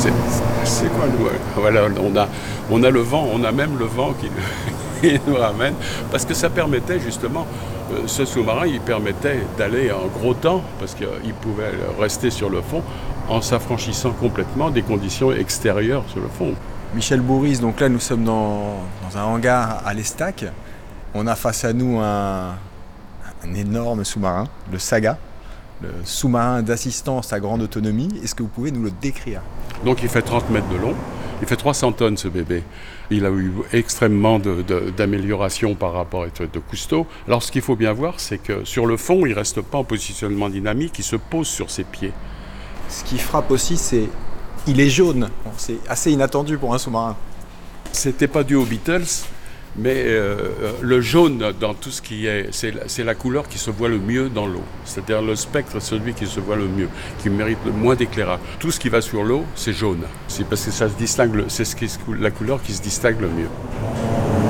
C'est quoi le... Voilà, on a le vent, on a même le vent qui qui nous ramène, parce que ça permettait justement, ce sous-marin, il permettait d'aller en gros temps, parce qu'il pouvait rester sur le fond en s'affranchissant complètement des conditions extérieures sur le fond. Michel Bourris, donc là nous sommes dans un hangar à l'Estac. On a face à nous un énorme sous-marin, le Saga, le sous-marin d'assistance à grande autonomie. Est-ce que vous pouvez nous le décrire ? Donc il fait 30 mètres de long, il fait 300 tonnes ce bébé. Il a eu extrêmement d'améliorations par rapport à de Cousteau. Alors ce qu'il faut bien voir, c'est que sur le fond, il ne reste pas en positionnement dynamique, il se pose sur ses pieds. Ce qui frappe aussi, c'est qu'il est jaune. Bon, c'est assez inattendu pour un sous-marin. C'était pas dû aux Beatles, mais le jaune dans tout ce qui est, c'est la couleur qui se voit le mieux dans l'eau. C'est-à-dire le spectre, celui qui se voit le mieux, qui mérite le moins d'éclairage. Tout ce qui va sur l'eau, c'est jaune. C'est parce que ça se distingue, c'est la couleur qui se distingue le mieux.